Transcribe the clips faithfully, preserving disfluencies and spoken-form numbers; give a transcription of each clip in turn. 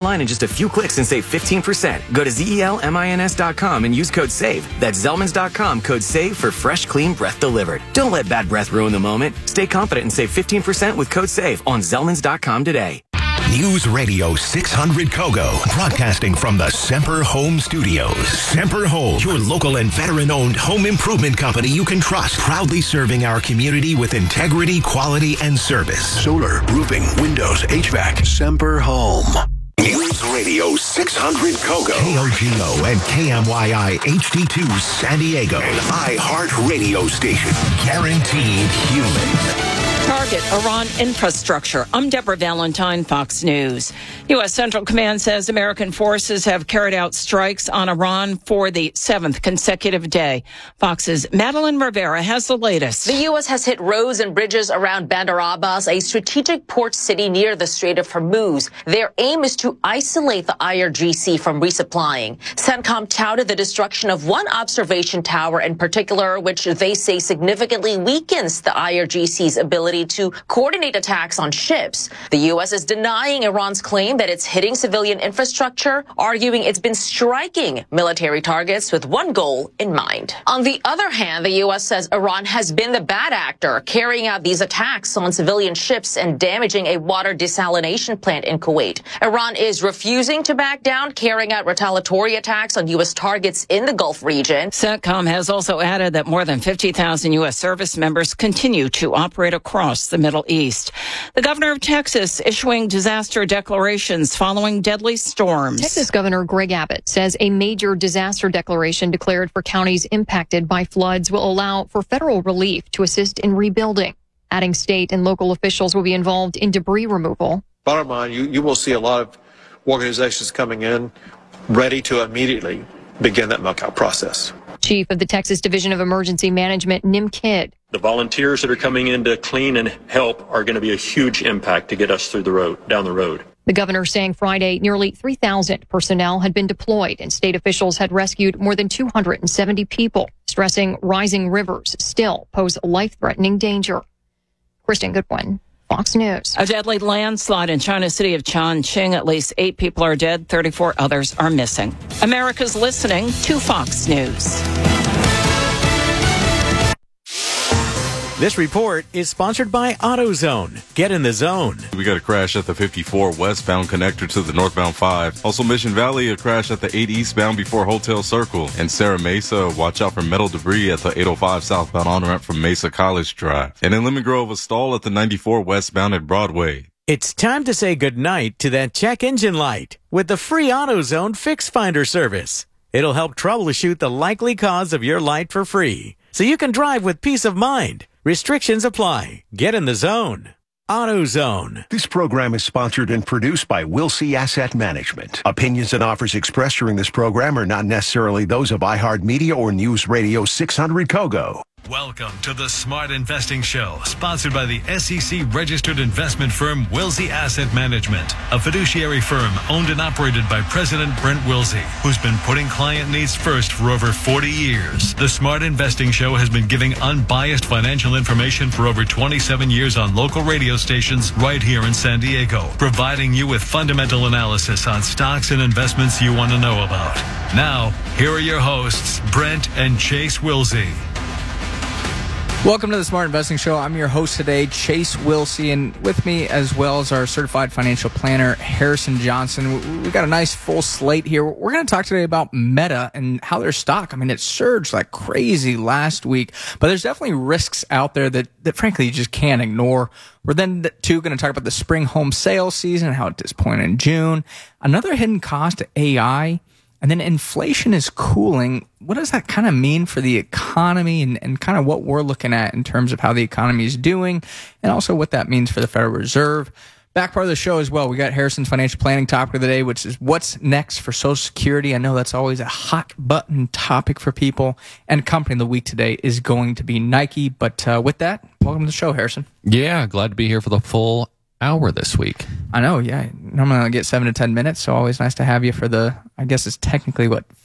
online in just a few clicks and save fifteen percent. Go to zelmins dot com and use code SAVE. That's zelmins dot com, code SAVE for fresh, clean breath delivered. Don't let bad breath ruin the moment. Stay confident and save fifteen percent with code SAVE on zelmins dot com today. News Radio six hundred Kogo, broadcasting from the Semper Home Studios. Semper Home, your local and veteran-owned home improvement company you can trust. Proudly serving our community with integrity, quality, and service. Solar, roofing, windows, H V A C. Semper Home. News Radio six hundred Kogo. K O G O and K M Y I H D two San Diego. An iHeart radio station. Guaranteed human. Target Iran infrastructure. I'm Deborah Valentine, Fox News. U S. Central Command says American forces have carried out strikes on Iran for the seventh consecutive day. Fox's Madeline Rivera has the latest. The U S has hit roads and bridges around Bandar Abbas, a strategic port city near the Strait of Hormuz. Their aim is to isolate the I R G C from resupplying. CENTCOM touted the destruction of one observation tower in particular, which they say significantly weakens the I R G C's ability to coordinate attacks on ships. The U S is denying Iran's claim that it's hitting civilian infrastructure, arguing it's been striking military targets with one goal in mind. On the other hand, the U S says Iran has been the bad actor, carrying out these attacks on civilian ships and damaging a water desalination plant in Kuwait. Iran is refusing to back down, carrying out retaliatory attacks on U S targets in the Gulf region. CENTCOM has also added that more than fifty thousand U S service members continue to operate across the Middle East. The governor of Texas issuing disaster declarations following deadly storms. Texas Governor Greg Abbott says a major disaster declaration declared for counties impacted by floods will allow for federal relief to assist in rebuilding. Adding state and local officials will be involved in debris removal. Bottom line, you, you will see a lot of organizations coming in ready to immediately begin that muck-out process. Chief of the Texas Division of Emergency Management, Nim Kidd. The volunteers that are coming in to clean and help are going to be a huge impact to get us through the road, down the road. The governor saying Friday nearly three thousand personnel had been deployed and state officials had rescued more than two hundred seventy people, stressing rising rivers still pose life-threatening danger. Kristen Goodwin, Fox News. A deadly landslide in China's city of Chongqing. At least eight people are dead, thirty-four others are missing. America's listening to Fox News. This report is sponsored by AutoZone. Get in the zone. We got a crash at the fifty-four westbound connector to the northbound five. Also Mission Valley, a crash at the eight eastbound before Hotel Circle. And Serra Mesa, watch out for metal debris at the eight oh five southbound on-ramp from Mesa College Drive. And in Lemon Grove, a stall at the ninety-four westbound at Broadway. It's time to say goodnight to that check engine light with the free AutoZone Fix Finder service. It'll help troubleshoot the likely cause of your light for free, so you can drive with peace of mind. Restrictions apply. Get in the zone. AutoZone. This program is sponsored and produced by Wilsey Asset Management. Opinions and offers expressed during this program are not necessarily those of iHeartMedia or News Radio six hundred Kogo. Welcome to the Smart Investing Show, sponsored by the S E C-registered investment firm Wilsey Asset Management, a fiduciary firm owned and operated by President Brent Wilsey, who's been putting client needs first for over forty years. The Smart Investing Show has been giving unbiased financial information for over twenty-seven years on local radio stations right here in San Diego, providing you with fundamental analysis on stocks and investments you want to know about. Now, here are your hosts, Brent and Chase Wilsey. Welcome to the Smart Investing Show. I'm your host today, Chase Wilsey, and with me as well as our certified financial planner, Harrison Johnson. We've got a nice full slate here. We're going to talk today about Meta and how their stock, I mean, it surged like crazy last week, but there's definitely risks out there that, that frankly you just can't ignore. We're then, too, going to talk about the spring home sales season and how at this point in June, another hidden cost, A I. And then inflation is cooling. What does that kind of mean for the economy and, and kind of what we're looking at in terms of how the economy is doing and also what that means for the Federal Reserve? Back part of the show as well, we got Harrison's financial planning topic of the day, which is what's next for Social Security. I know that's always a hot button topic for people. And company of the week today is going to be Nike. But uh, with that, welcome to the show, Harrison. Yeah, glad to be here for the full hour this week. I know, yeah. Normally I get seven to ten minutes, so always nice to have you for the, I guess it's technically, what,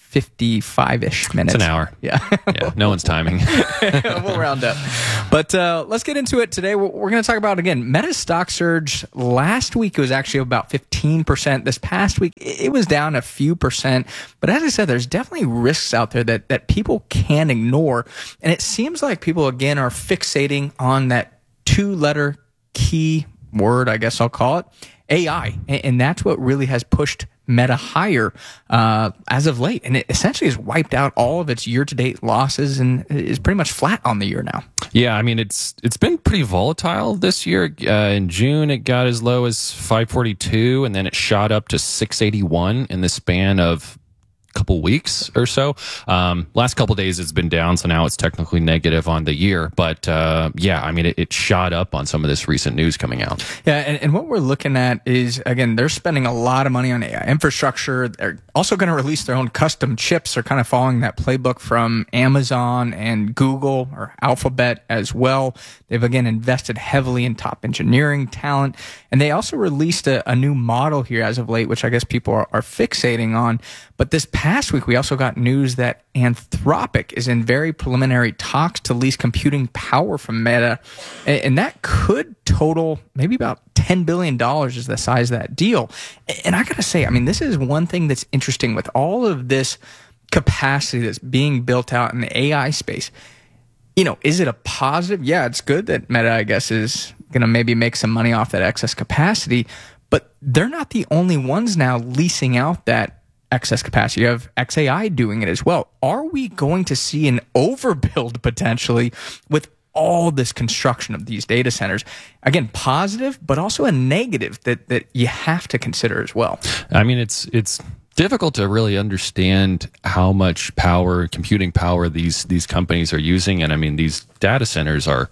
fifty-five-ish minutes. It's an hour. Yeah. Yeah. No one's timing. We'll round up. But uh, let's get into it today. We're, we're going to talk about, again, Meta's stock surge. Last week, it was actually about fifteen percent. This past week, it was down a few percent. But as I said, there's definitely risks out there that, that people can't ignore. And it seems like people, again, are fixating on that two-letter key word, I guess I'll call it, A I. And, and that's what really has pushed Meta higher uh, as of late, and it essentially has wiped out all of its year-to-date losses and is pretty much flat on the year now. Yeah, I mean it's it's been pretty volatile this year. Uh, in June, it got as low as five forty-two, and then it shot up to six eighty-one in the span of couple weeks or so. Um, last couple days it's been down, so now it's technically negative on the year. But uh, yeah, I mean, it, it shot up on some of this recent news coming out. Yeah, and, and what we're looking at is, again, they're spending a lot of money on A I infrastructure. They're also going to release their own custom chips. They're kind of following that playbook from Amazon and Google or Alphabet as well. They've, again, invested heavily in top engineering talent. And they also released a, a new model here as of late, which I guess people are, are fixating on. But this past week, we also got news that Anthropic is in very preliminary talks to lease computing power from Meta. And, and that could total maybe about ten billion dollars is the size of that deal. And I got to say, I mean, this is one thing that's interesting with all of this capacity that's being built out in the A I space. You know, is it a positive? Yeah, it's good that Meta, I guess, is going to maybe make some money off that excess capacity. But they're not the only ones now leasing out that excess capacity. You have X A I doing it as well. Are we going to see an overbuild potentially with all this construction of these data centers? Again, positive, but also a negative that, that you have to consider as well. I mean, it's it's difficult to really understand how much power, computing power, these these companies are using. And I mean, these data centers are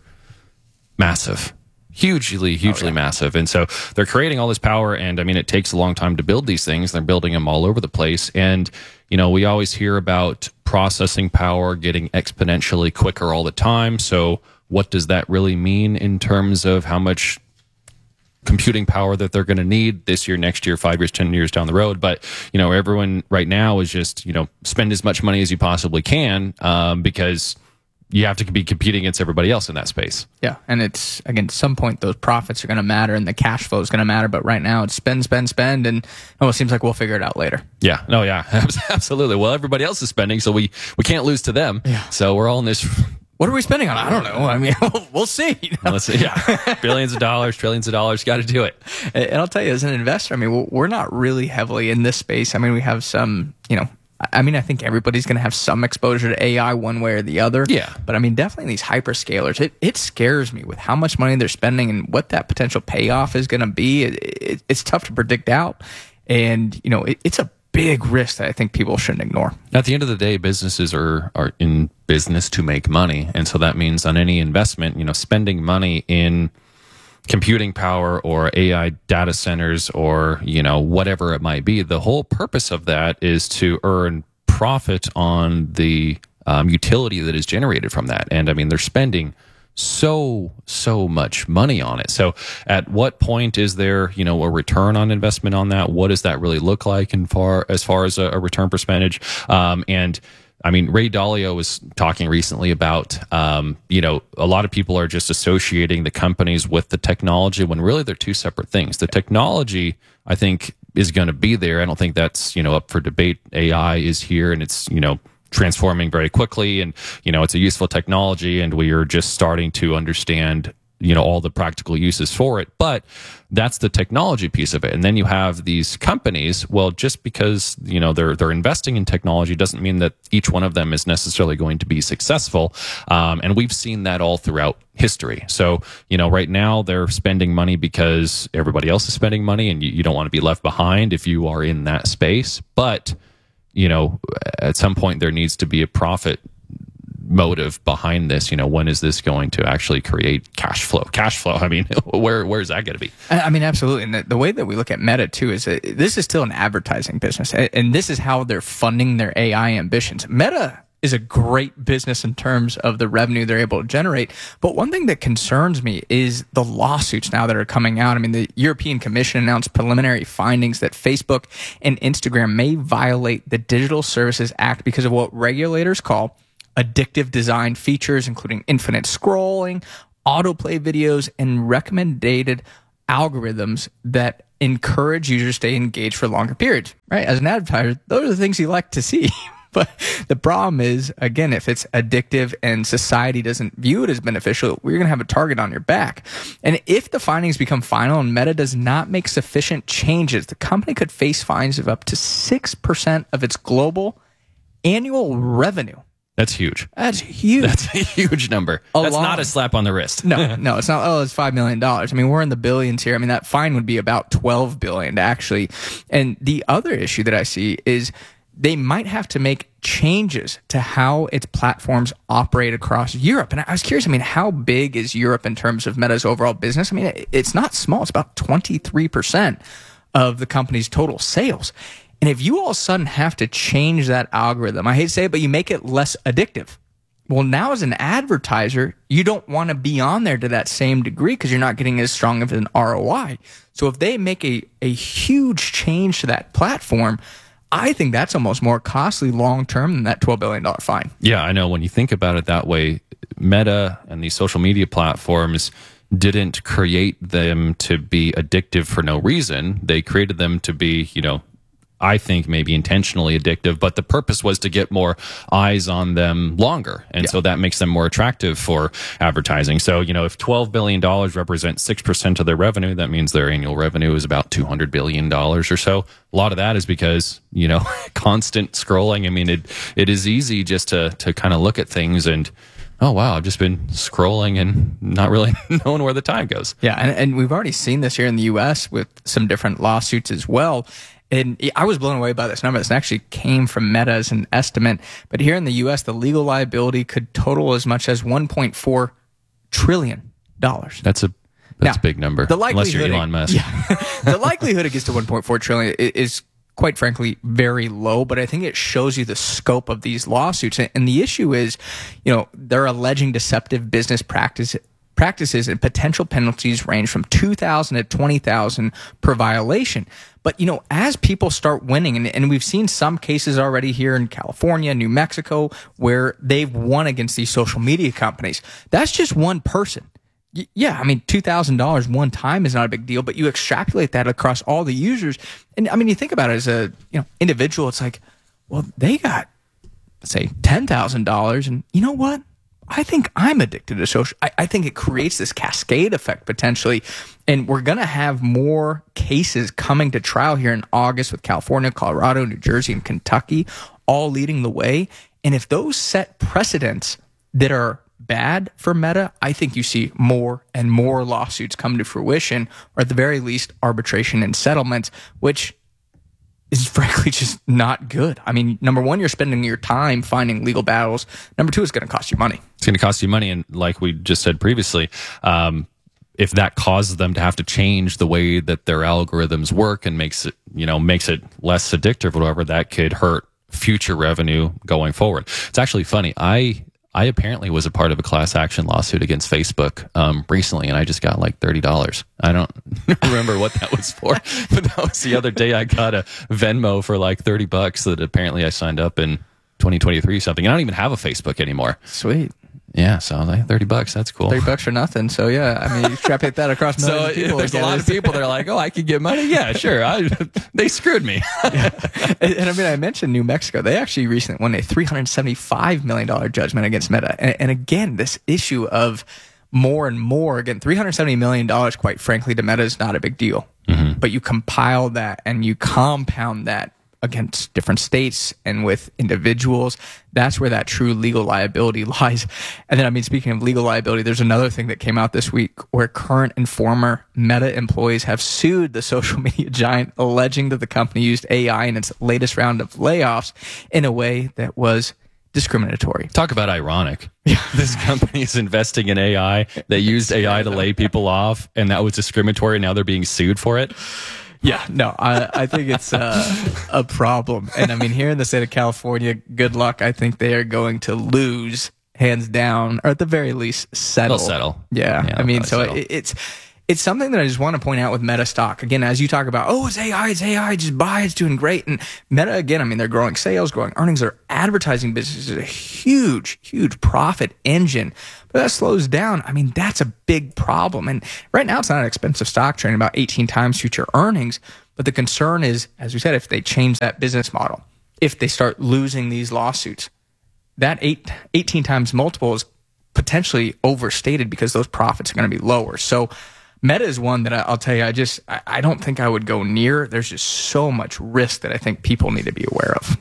massive. Hugely, hugely oh, yeah. massive. And so they're creating all this power. And I mean, it takes a long time to build these things. They're building them all over the place. And, you know, we always hear about processing power getting exponentially quicker all the time. So what does that really mean in terms of how much computing power that they're going to need this year, next year, five years, ten years down the road? But, you know, everyone right now is just, you know, spend as much money as you possibly can um, because you have to be competing against everybody else in that space. Yeah, and it's, again, at some point those profits are going to matter and the cash flow is going to matter, but right now it's spend, spend, spend, and oh, it seems like we'll figure it out later. Yeah, no, yeah, absolutely. Well, everybody else is spending, so we, we can't lose to them. Yeah. So we're all in this... What are we spending on? I don't know. I mean, we'll see. You know? Let's see. Yeah, billions of dollars, trillions of dollars. Got to do it. And I'll tell you, as an investor, I mean, we're not really heavily in this space. I mean, we have some, you know, I mean, I think everybody's going to have some exposure to A I one way or the other. Yeah. But I mean, definitely these hyperscalers, it, it scares me with how much money they're spending and what that potential payoff is going to be. It, it, it's tough to predict out. And, you know, it, it's a big risk that I think people shouldn't ignore. At the end of the day, businesses are, are in business to make money. And so that means on any investment, you know, spending money in computing power or A I data centers or, you know, whatever it might be, the whole purpose of that is to earn profit on the um, utility that is generated from that. And I mean, they're spending so, so much money on it. So at what point is there, you know, a return on investment on that? What does that really look like in far, as far as a, a return percentage? Um, and I mean, Ray Dalio was talking recently about, um, you know, a lot of people are just associating the companies with the technology when really they're two separate things. The technology, I think, is going to be there. I don't think that's, you know, up for debate. A I is here and it's, you know, transforming very quickly and, you know, it's a useful technology and we are just starting to understand, you know, all the practical uses for it. But that's the technology piece of it. And then you have these companies, well, just because, you know, they're they're investing in technology doesn't mean that each one of them is necessarily going to be successful. Um, and we've seen that all throughout history. So, you know, right now they're spending money because everybody else is spending money and you, you don't want to be left behind if you are in that space. But, you know, at some point there needs to be a profit motive behind this. You know, when is this going to actually create cash flow? Cash flow. I mean, where where is that going to be? I mean, absolutely. And the, the way that we look at Meta too is that this is still an advertising business, and this is how they're funding their A I ambitions. Meta is a great business in terms of the revenue they're able to generate. But one thing that concerns me is the lawsuits now that are coming out. I mean, the European Commission announced preliminary findings that Facebook and Instagram may violate the Digital Services Act because of what regulators call addictive design features, including infinite scrolling, autoplay videos, and recommended algorithms that encourage users to stay engaged for longer periods. Right? As an advertiser, those are the things you like to see. But the problem is, again, if it's addictive and society doesn't view it as beneficial, we're going to have a target on your back. And if the findings become final and Meta does not make sufficient changes, the company could face fines of up to six percent of its global annual revenue. That's huge. That's huge. That's a huge number. Along, That's not a slap on the wrist. no, no, it's not. Oh, it's five million dollars. I mean, we're in the billions here. I mean, that fine would be about twelve billion dollars actually. And the other issue that I see is they might have to make changes to how its platforms operate across Europe. And I was curious, I mean, how big is Europe in terms of Meta's overall business? I mean, it's not small. It's about twenty-three percent of the company's total sales. And if you all of a sudden have to change that algorithm, I hate to say it, but you make it less addictive. Well, now as an advertiser, you don't want to be on there to that same degree because you're not getting as strong of an R O I. So if they make a, a huge change to that platform, I think that's almost more costly long-term than that twelve billion dollars fine. Yeah, I know. When you think about it that way, Meta and these social media platforms didn't create them to be addictive for no reason. They created them to be, you know, I think maybe intentionally addictive, but the purpose was to get more eyes on them longer. And yeah. so that makes them more attractive for advertising. So, you know, if twelve billion dollars represents six percent of their revenue, that means their annual revenue is about two hundred billion dollars or so. A lot of that is because, you know, constant scrolling. I mean, it it is easy just to to kind of look at things and, oh, wow, I've just been scrolling and not really knowing where the time goes. Yeah, and, and we've already seen this here in the U S with some different lawsuits as well. And I was blown away by this number. This actually came from Meta as an estimate. But here in the U S, the legal liability could total as much as one point four trillion dollars. That's a that's now, a big number. The likelihood, unless you're Elon Musk. Yeah, the likelihood it gets to one point four trillion dollars is, quite frankly, very low. But I think it shows you the scope of these lawsuits. And the issue is, you know, they're alleging deceptive business practice practices and potential penalties range from two thousand to twenty thousand per violation. But, you know, as people start winning, and, and we've seen some cases already here in California, New Mexico, where they've won against these social media companies. That's just one person. Y- yeah, I mean, two thousand dollars one time is not a big deal, but you extrapolate that across all the users. And, I mean, you think about it as a you know individual, it's like, well, they got, let's say, ten thousand dollars, and you know what? I think I'm addicted to social. I, I think it creates this cascade effect potentially. And we're going to have more cases coming to trial here in August with California, Colorado, New Jersey, and Kentucky, all leading the way. And if those set precedents that are bad for Meta, I think you see more and more lawsuits come to fruition, or at the very least, arbitration and settlements, which is frankly just not good. I mean, number one, you're spending your time finding legal battles. Number two, it's going to cost you money. It's going to cost you money. And like we just said previously, um, if that causes them to have to change the way that their algorithms work and makes it, you know, makes it less addictive or whatever, that could hurt future revenue going forward. It's actually funny. I I apparently was a part of a class action lawsuit against Facebook um, recently, and I just got like thirty dollars. I don't remember what that was for, but that was the other day. I got a Venmo for like thirty bucks that apparently I signed up in twenty twenty-three something. I don't even have a Facebook anymore. Sweet. Yeah, so like thirty bucks, that's cool. thirty bucks for nothing. So yeah, I mean, you extrapolate that across millions so of people. There's a lot of people that are like, oh, I could get money. Yeah, sure. I, they screwed me. yeah. and, and I mean, I mentioned New Mexico. They actually recently won a three hundred seventy-five million dollars judgment against Meta. And, and again, this issue of more and more, again, three hundred seventy million dollars, quite frankly, to Meta is not a big deal. Mm-hmm. But you compile that and you compound that against different states and with individuals, that's where that true legal liability lies. And then, I mean, speaking of legal liability, there's another thing that came out this week where current and former Meta employees have sued the social media giant, alleging that the company used A I in its latest round of layoffs in a way that was discriminatory. Talk about ironic. This company is investing in A I. They used A I to lay people off, and that was discriminatory. Now they're being sued for it. Yeah, no, I, I think it's uh, a problem. And I mean, here in the state of California, good luck. I think they are going to lose hands down, or at the very least, settle. They'll settle. Yeah, Yeah, I mean, they'll so settle. it, it's it's something that I just want to point out with Meta stock. Again, as you talk about, oh, it's A I, it's A I, just buy, it's doing great. And Meta, again, I mean, they're growing sales, growing earnings. Their advertising business is a huge, huge profit engine. But that slows down. I mean, that's a big problem. And right now, it's not an expensive stock, trading about eighteen times future earnings. But the concern is, as we said, if they change that business model, if they start losing these lawsuits, that eight, eighteen times multiple is potentially overstated because those profits are going to be lower. So Meta is one that I'll tell you, I just, I don't think I would go near. There's just so much risk that I think people need to be aware of.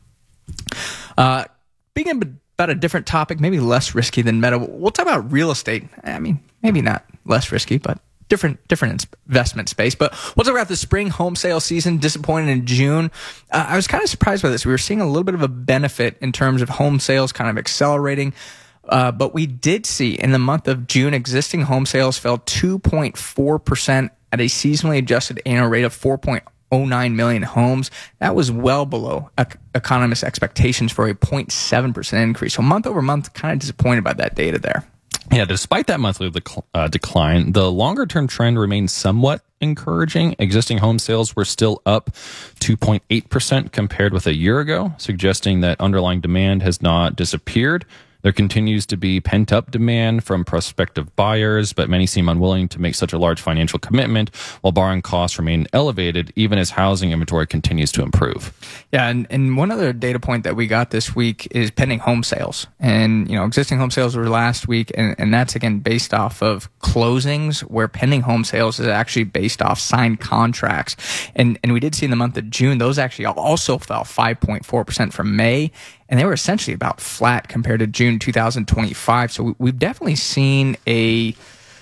Uh, speaking about a different topic, maybe less risky than Meta, we'll talk about real estate. I mean, maybe not less risky, but different different investment space. But we'll talk about the spring home sale season, disappointed in June. Uh, I was kind of surprised by this. We were seeing a little bit of a benefit in terms of home sales kind of accelerating. Uh, but we did see in the month of June, existing home sales fell two point four percent at a seasonally adjusted annual rate of four point oh nine million homes. That was well below ec- economists' expectations for a zero point seven percent increase. So month over month, kind of disappointed by that data there. Yeah, despite that monthly dec- uh, decline, the longer-term trend remains somewhat encouraging. Existing home sales were still up two point eight percent compared with a year ago, suggesting that underlying demand has not disappeared. There continues to be pent-up demand from prospective buyers, but many seem unwilling to make such a large financial commitment, while borrowing costs remain elevated even as housing inventory continues to improve. Yeah, and, and one other data point that we got this week is pending home sales. And, you know, existing home sales were last week, and, and that's, again, based off of closings, where pending home sales is actually based off signed contracts. And, and we did see in the month of June, those actually also fell five point four percent from May. And they were essentially about flat compared to June two thousand twenty-five. So we've definitely seen a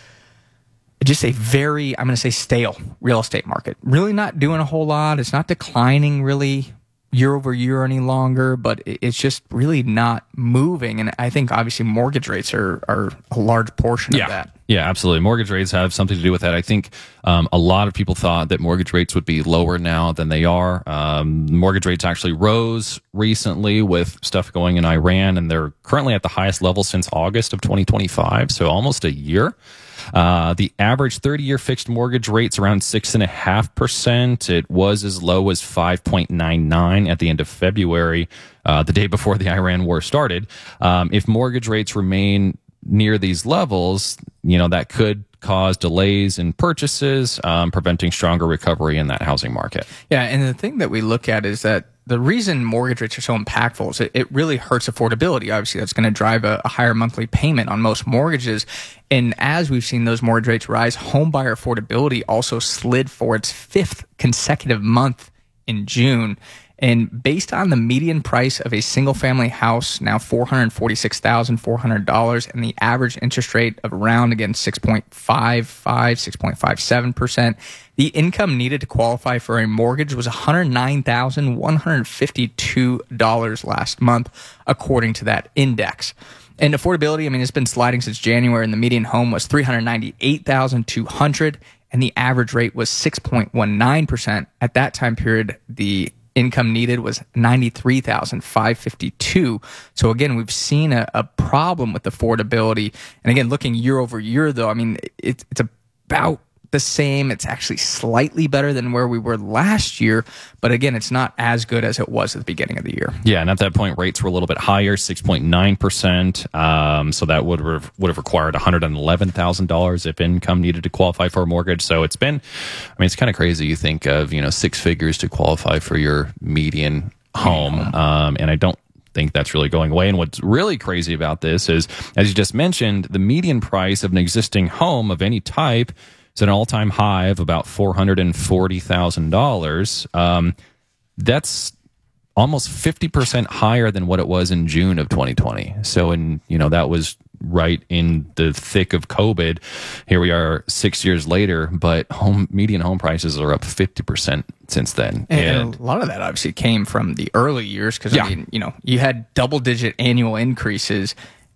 just a very, I'm going to say, stale real estate market. Really not doing a whole lot. It's not declining really year over year any longer, but it's just really not moving. And I think obviously mortgage rates are, are a large portion yeah. of that. Yeah, absolutely. Mortgage rates have something to do with that. I think um, a lot of people thought that mortgage rates would be lower now than they are. Um, mortgage rates actually rose recently with stuff going in Iran, and they're currently at the highest level since August of twenty twenty-five, so almost a year. Uh, the average thirty-year fixed mortgage rate's around six point five percent. It was as low as five point nine nine at the end of February, uh, the day before the Iran war started. Um, if mortgage rates remain near these levels, you know, that could cause delays in purchases, um, preventing stronger recovery in that housing market. Yeah, and the thing that we look at is that the reason mortgage rates are so impactful is it, it really hurts affordability. Obviously, that's going to drive a, a higher monthly payment on most mortgages. And as we've seen those mortgage rates rise, homebuyer affordability also slid for its fifth consecutive month in June. And based on the median price of a single-family house, now four hundred forty-six thousand four hundred dollars, and the average interest rate of around, again, six point five five, six point five seven percent, the income needed to qualify for a mortgage was one hundred nine thousand one hundred fifty-two dollars last month, according to that index. And affordability, I mean, it's been sliding since January, and the median home was three hundred ninety-eight thousand two hundred dollars, and the average rate was six point one nine percent. At that time period, the income needed was ninety-three thousand five hundred fifty-two dollars. So again, we've seen a, a problem with affordability. And again, looking year over year, though, I mean, it, it's about the same. It's actually slightly better than where we were last year. But again, it's not as good as it was at the beginning of the year. Yeah, and at that point, rates were a little bit higher, six point nine percent. Um, so that would have, would have required one hundred eleven thousand dollars if income needed to qualify for a mortgage. So it's been, I mean, it's kind of crazy. You think of, you know, six figures to qualify for your median home. Um, and I don't think that's really going away. And what's really crazy about this is, as you just mentioned, the median price of an existing home of any type is at an all-time high of about four hundred forty thousand dollars. Um, that's almost fifty percent higher than what it was in June of twenty twenty. So, in, you know, that was right in the thick of COVID. Here we are six years later, but home median home prices are up fifty percent since then. And, And and a lot of that obviously came from the early years because, Yeah. I mean, you know, you had double-digit annual increases.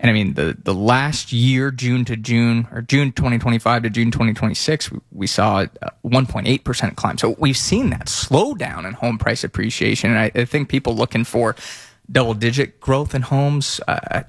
And I mean, the, the last year, June to June, or June twenty twenty-five to June twenty twenty-six, we, we saw a one point eight percent climb. So we've seen that slow down in home price appreciation. And I, I think people looking for double digit growth in homes, uh,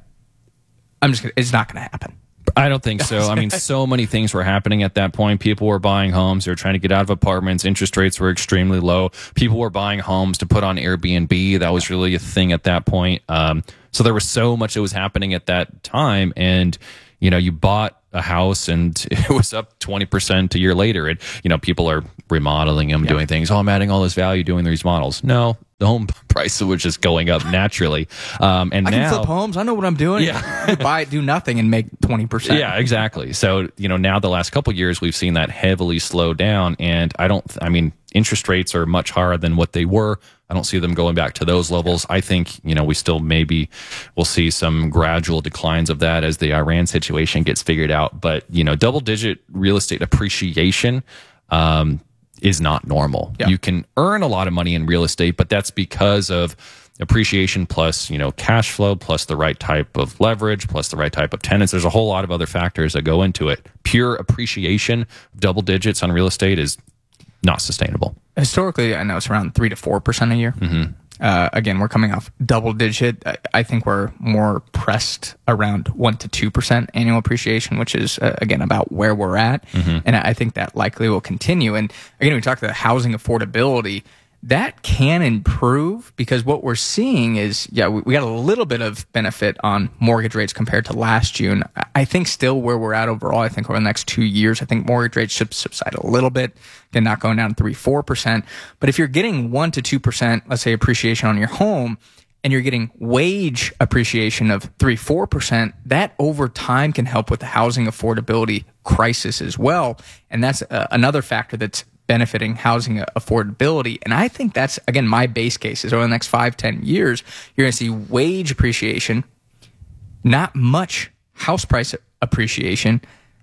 I'm just gonna, it's not going to happen. I don't think so. I mean, so many things were happening at that point. People were buying homes. They were trying to get out of apartments. Interest rates were extremely low. People were buying homes to put on Airbnb. That was really a thing at that point. Um, so there was so much that was happening at that time. And, you know, you bought a house and it was up twenty percent a year later. And, you know, people are remodeling them, yeah. doing things. Oh, I'm adding all this value doing these models. No, the home price was just going up naturally. Um, and I now, can flip homes. I know what I'm doing. Yeah. You buy it, do nothing, and make twenty percent. Yeah, exactly. So, you know, now the last couple of years, we've seen that heavily slow down. And I don't, I mean, interest rates are much higher than what they were. I don't see them going back to those levels. I think, you know, we still maybe will see some gradual declines of that as the Iran situation gets figured out. But, you know, double digit real estate appreciation, um, is not normal. Yeah. You can earn a lot of money in real estate, but that's because of appreciation plus, you know, cash flow, plus the right type of leverage, plus the right type of tenants. There's a whole lot of other factors that go into it. Pure appreciation, double digits on real estate is not sustainable. Historically, I know it's around three to four percent a year. Mm-hmm. Uh, again, we're coming off double digit. I, I think we're more pressed around one to two percent annual appreciation, which is uh, again about where we're at, mm-hmm. and I think that likely will continue. And again, we talked about housing affordability. That can improve because what we're seeing is, yeah, we, we got a little bit of benefit on mortgage rates compared to last June. I think still where we're at overall, I think over the next two years, I think mortgage rates should subside a little bit. Again, not going down to three, four percent. But if you're getting one to two percent, let's say appreciation on your home, and you're getting wage appreciation of three, four percent, that over time can help with the housing affordability crisis as well. And that's uh, another factor that's benefiting housing affordability. And I think that's, again, my base case is over the next five, ten years, you're going to see wage appreciation, not much house price appreciation,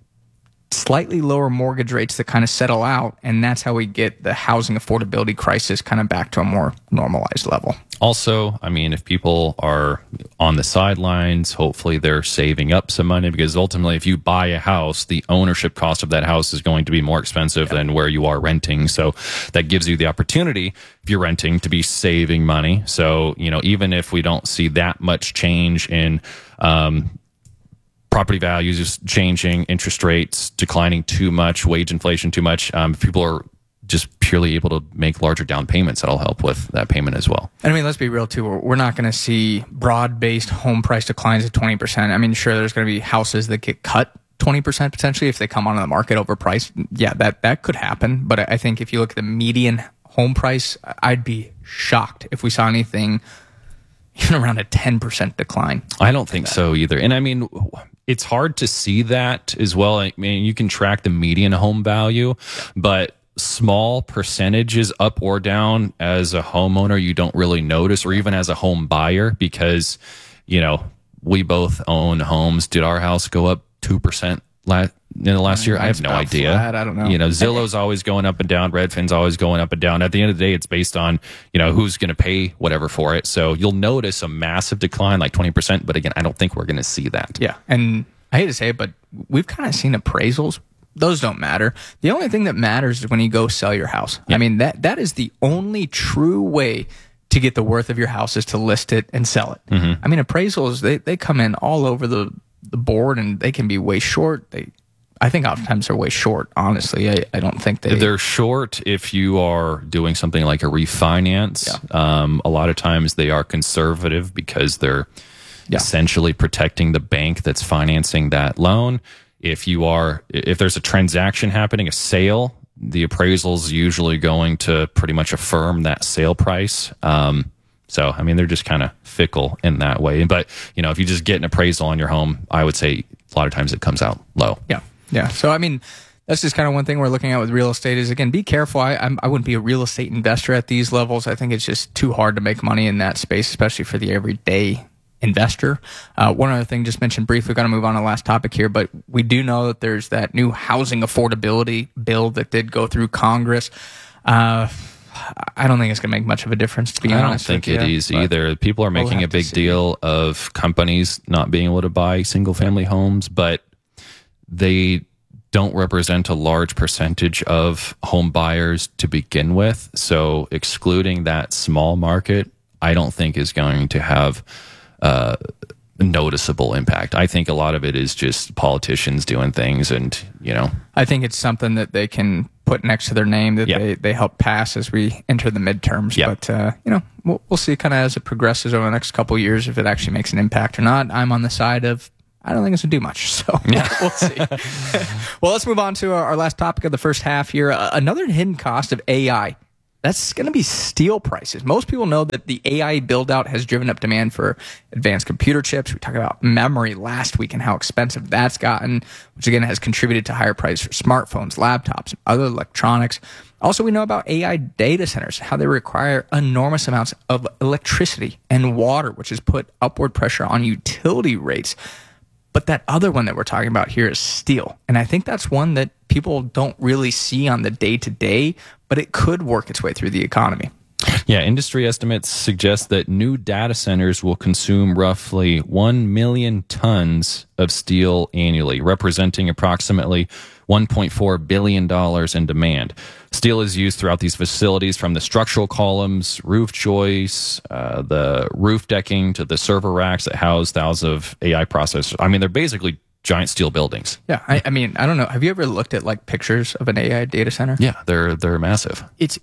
slightly lower mortgage rates that kind of settle out. And that's how we get the housing affordability crisis kind of back to a more normalized level. Also, I mean, if people are on the sidelines, hopefully they're saving up some money because ultimately if you buy a house, the ownership cost of that house is going to be more expensive yep. than where you are renting. So that gives you the opportunity, if you're renting, to be saving money. So, you know, even if we don't see that much change in um, property values changing, interest rates declining too much, wage inflation too much, um, people are just purely able to make larger down payments. That'll help with that payment as well. And I mean, let's be real too. We're not going to see broad-based home price declines of twenty percent. I mean, sure, there's going to be houses that get cut twenty percent potentially if they come onto the market overpriced. Yeah, that, that could happen. But I think if you look at the median home price, I'd be shocked if we saw anything even around a ten percent decline. I don't think so either. And I mean, it's hard to see that as well. I mean, you can track the median home value, but small percentages up or down as a homeowner you don't really notice, or even as a home buyer, because, you know, we both own homes. Did our house go up two percent last in the last year? I have no idea. Flat. I don't know. You know, Zillow's always going up and down. Redfin's always going up and down. At the end of the day, it's based on, you know, who's going to pay whatever for it. So you'll notice a massive decline, like twenty percent. But again, I don't think we're going to see that. Yeah. And I hate to say it, but we've kind of seen appraisals. Those don't matter. The only thing that matters is when you go sell your house. Yep. I mean, that that is the only true way to get the worth of your house is to list it and sell it. Mm-hmm. I mean, appraisals, they, they come in all over the, the board and they can be way short. They, I think oftentimes they're way short, honestly. I, I don't think they... They're short if you are doing something like a refinance. Yeah. Um, a lot of times they are conservative because they're yeah. essentially protecting the bank that's financing that loan. If you are, if there's a transaction happening, a sale, the appraisal is usually going to pretty much affirm that sale price. Um, so, I mean, they're just kind of fickle in that way. But, you know, if you just get an appraisal on your home, I would say a lot of times it comes out low. Yeah. Yeah. So, I mean, that's just kind of one thing we're looking at with real estate is, again, be careful. I, I'm, I wouldn't be a real estate investor at these levels. I think it's just too hard to make money in that space, especially for the everyday investor. Uh, one other thing just mentioned briefly, we're going to move on to the last topic here, but we do know that there's that new housing affordability bill that did go through Congress. Uh, I don't think it's going to make much of a difference, to be I honest. don't think with it you, is but either. People are we'll making have a to big see. deal of companies not being able to buy single family homes, but they don't represent a large percentage of home buyers to begin with. So excluding that small market, I don't think is going to have uh, noticeable impact. I think a lot of it is just politicians doing things, and you know, I think it's something that they can put next to their name that Yeah. they, they help pass as we enter the midterms. Yeah. But, uh, you know, we'll, we'll see kind of as it progresses over the next couple of years if it actually makes an impact or not. I'm on the side of, I don't think it's going to do much. So Yeah. we'll see. Well, let's move on to our, our last topic of the first half here. Uh, another hidden cost of A I. That's going to be steel prices. Most people know that the A I build out has driven up demand for advanced computer chips. We talked about memory last week and how expensive that's gotten, which again has contributed to higher prices for smartphones, laptops, and other electronics. Also, we know about A I data centers, how they require enormous amounts of electricity and water, which has put upward pressure on utility rates. But that other one that we're talking about here is steel. And I think that's one that people don't really see on the day to day, but it could work its way through the economy. Yeah, industry estimates suggest that new data centers will consume roughly one million tons of steel annually, representing approximately one point four billion dollars in demand. Steel is used throughout these facilities, from the structural columns, roof joists, uh, the roof decking, to the server racks that house thousands of A I processors. I mean, they're basically giant steel buildings. Yeah, I, I mean, I don't know. Have you ever looked at like pictures of an A I data center? Yeah, they're they're massive. It's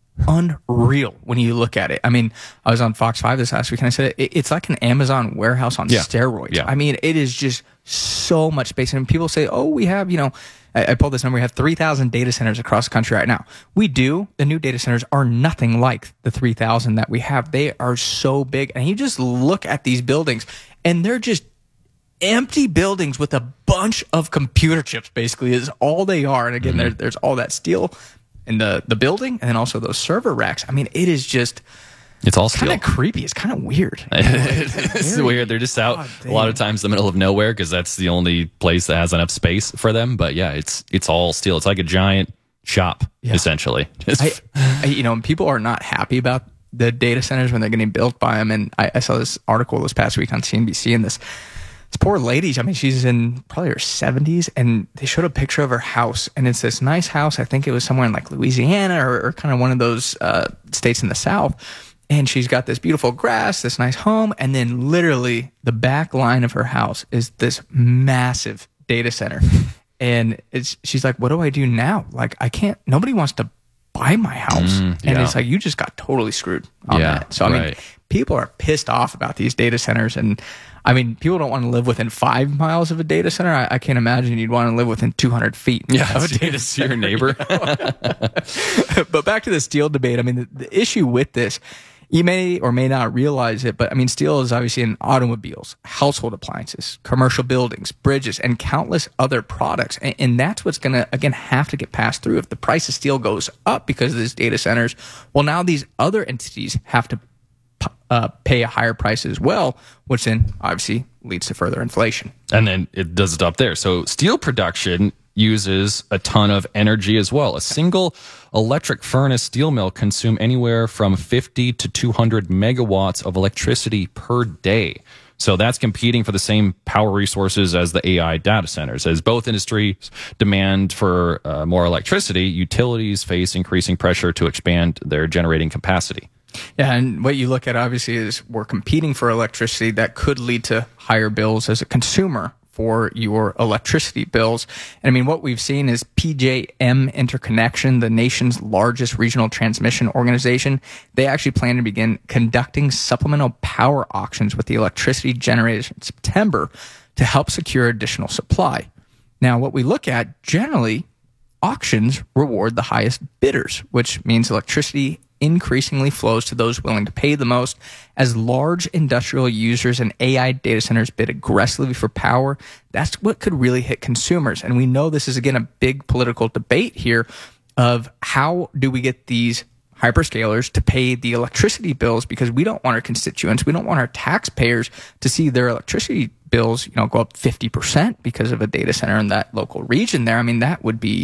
unreal when you look at it. I mean, I was on Fox five this last week and I said it, it's like an Amazon warehouse on Yeah. steroids. Yeah. I mean, it is just so much space. And people say, oh, we have, you know, I, I pulled this number, we have three thousand data centers across the country right now. We do. The new data centers are nothing like the three thousand that we have. They are so big. And you just look at these buildings and they're just empty buildings with a bunch of computer chips, basically, is all they are. And again, mm-hmm. there, there's all that steel in the, the building, and then also those server racks. I mean, it is just It's all kind steel. of creepy. It's kind of weird. It's Very weird. They're just out God a lot of damn. times in the middle of nowhere because that's the only place that has enough space for them. But yeah, it's it's all steel. It's like a giant shop, Yeah. essentially. Just- I, I, you know, people are not happy about the data centers when they're getting built by them. And I, I saw this article this past week on C N B C, and this this poor lady, I mean, she's in probably her seventies, and they showed a picture of her house, and it's this nice house. I think it was somewhere in like Louisiana or, or kind of one of those uh, states in the South. And she's got this beautiful grass, this nice home, and then literally the back line of her house is this massive data center. And it's she's like, what do I do now? Like, I can't, nobody wants to buy my house. Mm, and yeah. it's like, you just got totally screwed on Yeah, that. So, I mean, right. people are pissed off about these data centers. And I mean, people don't want to live within five miles of a data center. I, I can't imagine you'd want to live within two hundred feet Yeah, of a see- data see center. your neighbor. But back to the steel debate. I mean, the, the issue with this, you may or may not realize it, but I mean, steel is obviously in automobiles, household appliances, commercial buildings, bridges, and countless other products. And, and that's what's going to, again, have to get passed through. If the price of steel goes up because of these data centers, well, now these other entities have to uh, pay a higher price as well, which then obviously leads to further inflation. And then it does stop there. So steel production uses a ton of energy as well. A single electric furnace steel mill consume anywhere from fifty to two hundred megawatts of electricity per day. So that's competing for the same power resources as the A I data centers. As both industries demand for uh, more electricity, utilities face increasing pressure to expand their generating capacity. Yeah, and what you look at obviously is we're competing for electricity. That could lead to higher bills as a consumer for your electricity bills. And I mean, what we've seen is P J M Interconnection, the nation's largest regional transmission organization, they actually plan to begin conducting supplemental power auctions with the electricity generated in September to help secure additional supply. Now, what we look at generally, auctions reward the highest bidders, which means electricity increasingly flows to those willing to pay the most. As large industrial users and A I data centers bid aggressively for power, that's what could really hit consumers. And we know this is, again, a big political debate here of how do we get these hyperscalers to pay the electricity bills, because we don't want our constituents, we don't want our taxpayers to see their electricity bills, you know, go up fifty percent because of a data center in that local region there. I mean, that would be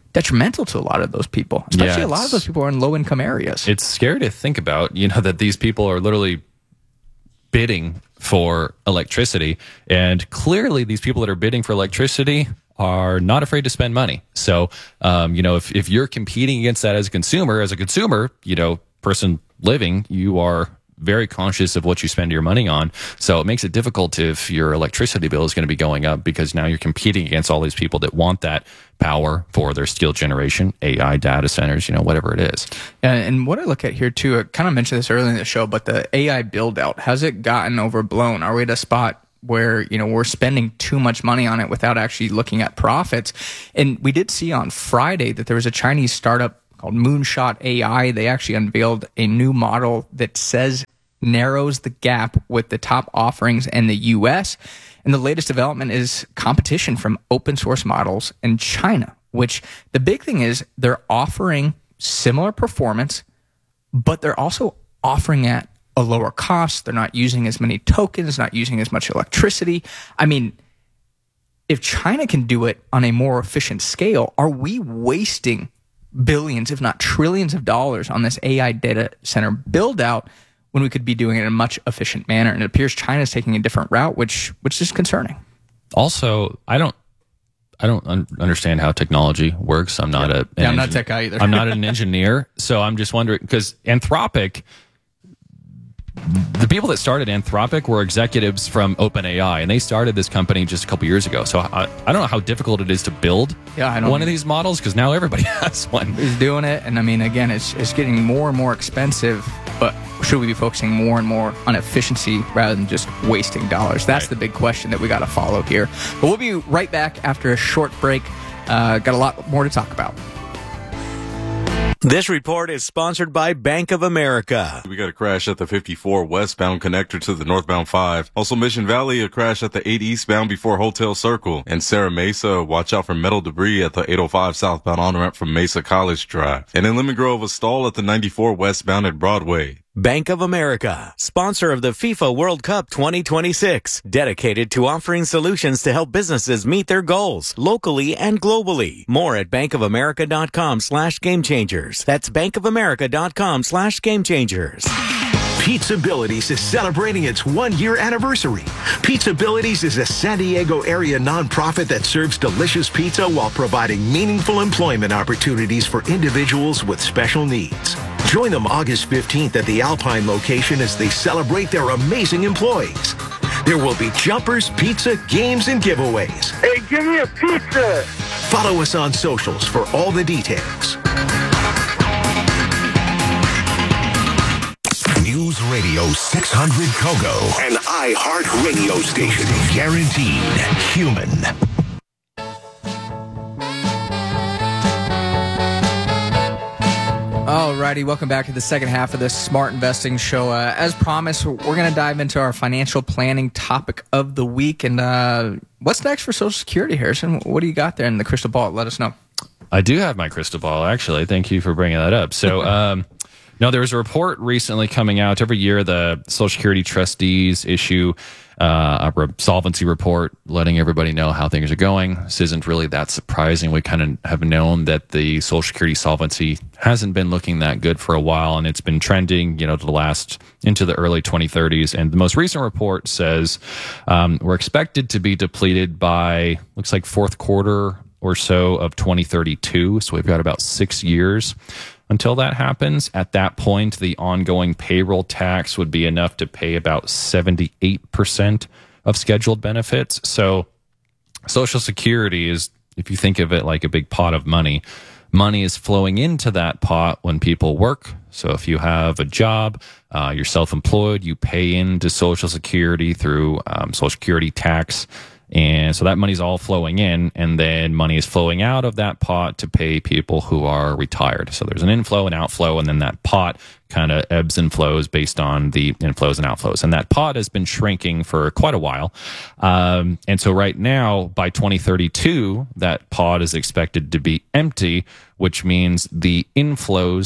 detrimental to a lot of those people, especially Yeah, a lot of those people are in low income areas. It's scary to think about, you know, that these people are literally bidding for electricity, and clearly these people that are bidding for electricity are not afraid to spend money. So, um, you know, if, if you're competing against that as a consumer, as a consumer, you know, person living, you are very conscious of what you spend your money on. So it makes it difficult if your electricity bill is going to be going up, because now you're competing against all these people that want that power for their steel generation, A I data centers, you know, whatever it is. And, and what I look at here too, I kind of mentioned this earlier in the show, but the A I build out, has it gotten overblown? Are we at a spot where, you know, we're spending too much money on it without actually looking at profits? And we did see on Friday that there was a Chinese startup called Moonshot A I. They actually unveiled a new model that says narrows the gap with the top offerings in the U S. And the latest development is competition from open source models in China, which the big thing is they're offering similar performance, but they're also offering at a lower cost. They're not using as many tokens, not using as much electricity. I mean, if China can do it on a more efficient scale, are we wasting billions, if not trillions of dollars on this A I data center build out when we could be doing it in a much efficient manner? And it appears China's taking a different route, which which is concerning. Also, I don't I don't un- understand how technology works. I'm not yeah. a an yeah, I'm not engin- tech guy either. I'm not an engineer, so I'm just wondering, because Anthropic, the people that started Anthropic were executives from OpenAI, and they started this company just a couple years ago. So I, I don't know how difficult it is to build yeah, I don't one of these models, because now everybody has one. Is doing it, and I mean, again, it's it's getting more and more expensive. But should we be focusing more and more on efficiency rather than just wasting dollars? That's Right. the big question that we got to follow here. But we'll be right back after a short break. Uh, got a lot more to talk about. This report is sponsored by Bank of America. We got a crash at the fifty-four westbound connector to the northbound five. Also Mission Valley, a crash at the eight eastbound before Hotel Circle. And Sarah Mesa, watch out for metal debris at the eight oh five southbound on-ramp from Mesa College Drive. And in Lemon Grove, a stall at the ninety-four westbound at Broadway. Bank of America, sponsor of the FIFA World Cup twenty twenty-six, dedicated to offering solutions to help businesses meet their goals locally and globally. More at bankofamerica.com slash game changers. That's bankofamerica.com slash game changers. Pizzabilities is celebrating its one-year anniversary. Pizzabilities is a San Diego area nonprofit that serves delicious pizza while providing meaningful employment opportunities for individuals with special needs. Join them August fifteenth at the Alpine location as they celebrate their amazing employees. There will be jumpers, pizza, games, and giveaways. Hey, give me a pizza! Follow us on socials for all the details. News Radio six hundred Kogo, an iHeart radio station. Guaranteed human. Alrighty, welcome back to the second half of this Smart Investing Show. Uh, as promised, we're going to dive into our financial planning topic of the week. And uh, what's next for Social Security, Harrison? What do you got there in the crystal ball? Let us know. I do have my crystal ball, actually. Thank you for bringing that up. So, um, no, there was a report recently coming out. Every year, the Social Security trustees issue uh, a re- solvency report letting everybody know how things are going. This isn't really that surprising. We kind of have known that the Social Security solvency hasn't been looking that good for a while, and it's been trending, you know, to the last into the early twenty thirties. And the most recent report says um, we're expected to be depleted by, looks like fourth quarter or so of twenty thirty-two. So we've got about six years until that happens. At that point, the ongoing payroll tax would be enough to pay about seventy-eight percent of scheduled benefits. So Social Security is, if you think of it like a big pot of money, money is flowing into that pot when people work. So if you have a job, uh, you're self-employed, you pay into Social Security through um, Social Security tax. And so that money's all flowing in, and then money is flowing out of that pot to pay people who are retired. So there's an inflow and outflow, and then that pot kind of ebbs and flows based on the inflows and outflows. And that pot has been shrinking for quite a while. Um, and so right now, by twenty thirty-two, that pot is expected to be empty, which means the inflows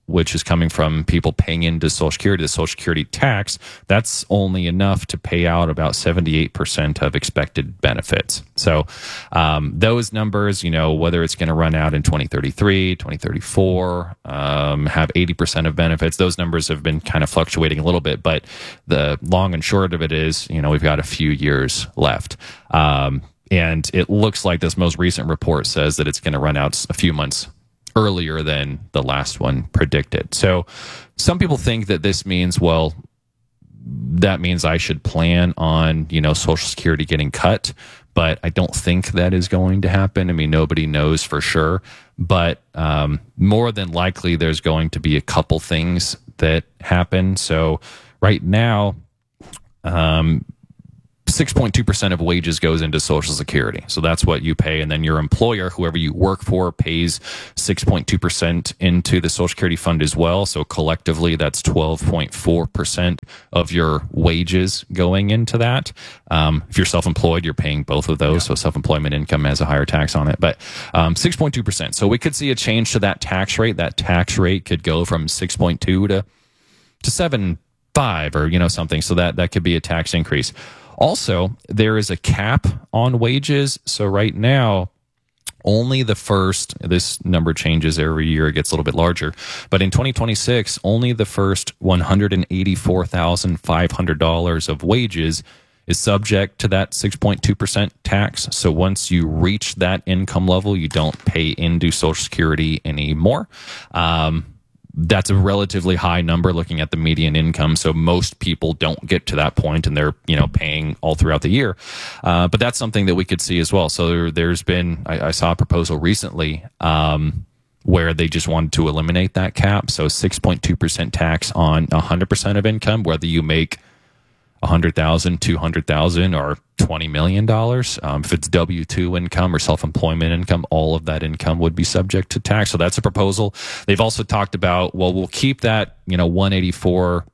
which is coming from people paying into Social Security, the Social Security tax, that's only enough to pay out about seventy-eight percent of expected benefits. So um, those numbers, you know, whether it's going to run out in twenty thirty-three, twenty thirty-four, um, have eighty percent of benefits, those numbers have been kind of fluctuating a little bit. But the long and short of it is, you know, we've got a few years left. Um, and it looks like this most recent report says that it's going to run out a few months earlier than the last one predicted. So some people think that this means, well, that means I should plan on, you know, Social Security getting cut, but I don't think that is going to happen. I mean, nobody knows for sure, but um, more than likely there's going to be a couple things that happen. So right now, um, six point two percent of wages goes into Social Security. So that's what you pay. And then your employer, whoever you work for, pays six point two percent into the Social Security fund as well. So collectively, that's twelve point four percent of your wages going into that. Um, if you're self-employed, you're paying both of those. Yeah. So self-employment income has a higher tax on it. But um, six point two percent. So we could see a change to that tax rate. That tax rate could go from six point two to, to seven point five or, you know, something. So that, that could be a tax increase. Also, there is a cap on wages. So right now, only the first, this number changes every year, it gets a little bit larger, but in twenty twenty-six, only the first one hundred eighty-four thousand five hundred dollars of wages is subject to that six point two percent tax. So once you reach that income level, you don't pay into Social Security anymore. Um, That's a relatively high number looking at the median income. So most people don't get to that point and they're, you know, paying all throughout the year. Uh, but that's something that we could see as well. So there, there's been, I, I saw a proposal recently um, where they just wanted to eliminate that cap. So six point two percent tax on one hundred percent of income, whether you make one hundred thousand dollars, two hundred thousand dollars, or twenty million dollars. Um, if it's W two income or self-employment income, all of that income would be subject to tax. So that's a proposal. They've also talked about, well, we'll keep that, you know, one eighty-four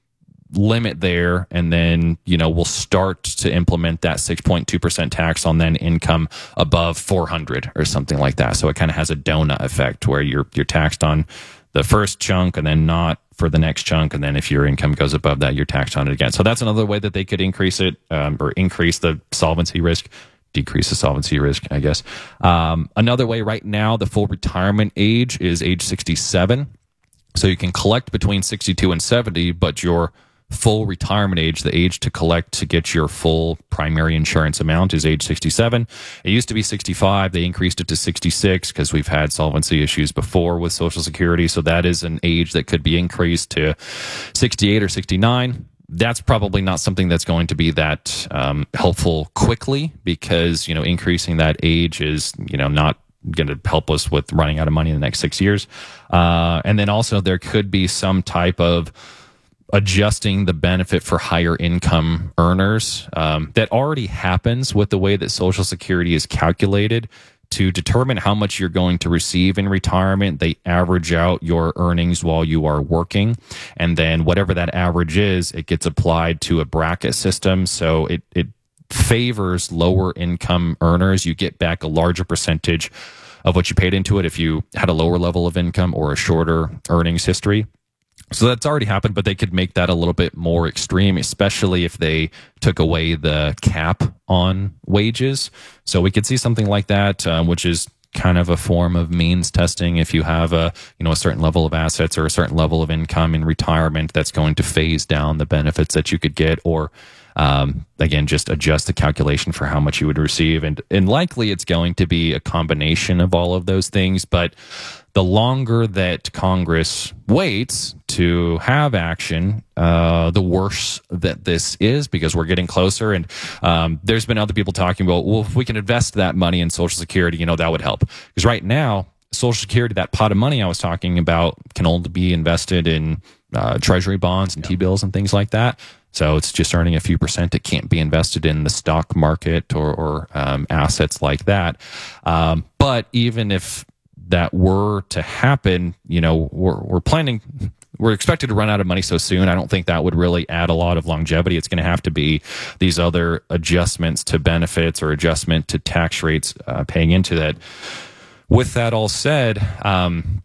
limit there, and then, you know, we'll start to implement that six point two percent tax on then income above four hundred or something like that. So it kind of has a donut effect where you're you're taxed on the first chunk and then not for the next chunk, and then if your income goes above that, you're taxed on it again. So that's another way that they could increase it, um, or increase the solvency risk, decrease the solvency risk, I guess. Um, another way right now, the full retirement age is age sixty-seven. So you can collect between sixty-two and seventy, but your full retirement age, the age to collect to get your full primary insurance amount, is age sixty-seven. It used to be sixty-five. They increased it to sixty-six because we've had solvency issues before with Social Security. So that is an age that could be increased to sixty-eight or sixty-nine. That's probably not something that's going to be that um, helpful quickly, because, you know, increasing that age is, you know, not going to help us with running out of money in the next six years. Uh, and then also there could be some type of adjusting the benefit for higher income earners. Um, that already happens with the way that Social Security is calculated. To determine how much you're going to receive in retirement, they average out your earnings while you are working. And then whatever that average is, it gets applied to a bracket system. So it, it favors lower income earners. You get back a larger percentage of what you paid into it if you had a lower level of income or a shorter earnings history. So that's already happened, but they could make that a little bit more extreme, especially if they took away the cap on wages. So we could see something like that, um, which is kind of a form of means testing. If you have a, you know, a certain level of assets or a certain level of income in retirement, that's going to phase down the benefits that you could get, or um, again, just adjust the calculation for how much you would receive. And, and likely it's going to be a combination of all of those things. But the longer that Congress waits to have action, uh, the worse that this is, because we're getting closer. And um, there's been other people talking about, well, if we can invest that money in Social Security, you know, that would help. Because right now, Social Security, that pot of money I was talking about, can only be invested in uh, treasury bonds and T-bills and things like that. So it's just earning a few percent. It can't be invested in the stock market or, or um, assets like that. Um, but even if that were to happen, you know, we're, we're planning, we're expected to run out of money so soon. I don't think that would really add a lot of longevity. It's going to have to be these other adjustments to benefits or adjustment to tax rates uh, paying into that. With that all said, um,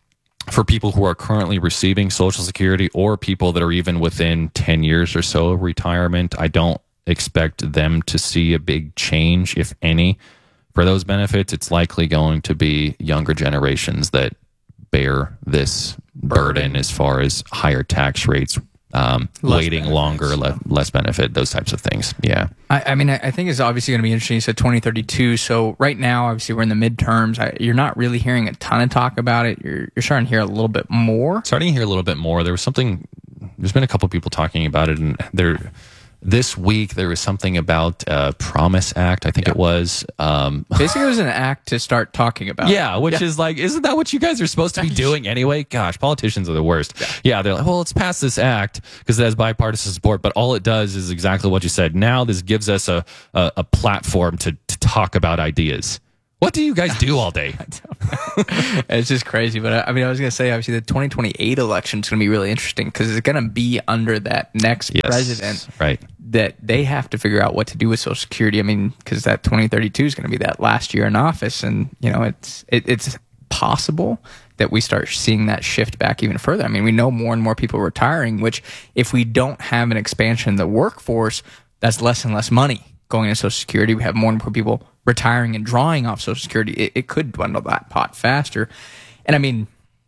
for people who are currently receiving Social Security or people that are even within ten years or so of retirement, I don't expect them to see a big change, if any, for those benefits. It's likely going to be younger generations that bear this burden, burden as far as higher tax rates, um, waiting benefits. longer, le- less benefit, those types of things. Yeah. I, I mean, I think it's obviously going to be interesting. You said twenty thirty-two. So right now, obviously, we're in the midterms. I, you're not really hearing a ton of talk about it. You're, you're starting to hear a little bit more. Starting to hear a little bit more. There was something, there's been a couple of people talking about it, and there, this week there was something about uh, Promise Act, I think yeah. it was. Um, Basically, it was an act to start talking about. Yeah, which yeah. is like, isn't that what you guys are supposed to be doing anyway? Gosh, politicians are the worst. Yeah, yeah they're like, well, let's pass this act because it has bipartisan support. But all it does is exactly what you said. Now this gives us a a, a platform to, to talk about ideas. What do you guys do all day? It's just crazy. But I mean, I was going to say, obviously, the twenty twenty-eight election is going to be really interesting because it's going to be under that next yes, president. Right. That they have to figure out what to do with Social Security. I mean, because that twenty thirty-two is going to be that last year in office. And, you know, it's it, it's possible that we start seeing that shift back even further. I mean, we know more and more people are retiring, which if we don't have an expansion in the workforce, that's less and less money going into Social Security. We have more and more people retiring and drawing off Social Security. It, it could dwindle that pot faster. And I mean,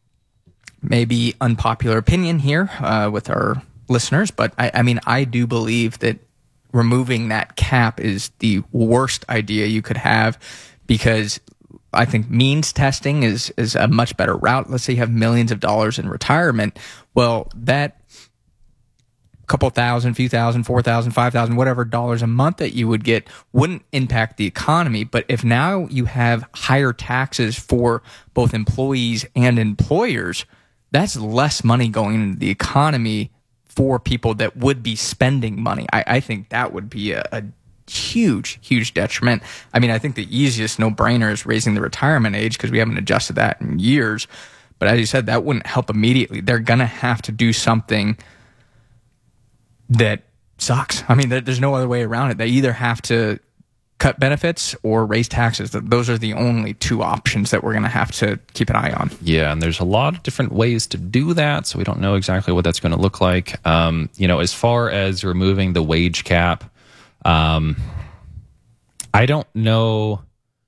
maybe unpopular opinion here uh, with our listeners, but I, I mean, I do believe that removing that cap is the worst idea you could have, because I think means testing is, is a much better route. Let's say you have millions of dollars in retirement. Well, that couple thousand, few thousand, four thousand, five thousand, whatever dollars a month that you would get wouldn't impact the economy. But if now you have higher taxes for both employees and employers, that's less money going into the economy for people that would be spending money. I, I think that would be a, a huge, huge detriment. I mean, I think the easiest no-brainer is raising the retirement age because we haven't adjusted that in years. But as you said, that wouldn't help immediately. They're going to have to do something that sucks. I mean, there's no other way around it. They either have to cut benefits or raise taxes. Those are the only two options that we're going to have to keep an eye on. Yeah, and there's a lot of different ways to do that, so we don't know exactly what that's going to look like. Um, you know, as far as removing the wage cap, um, I don't know.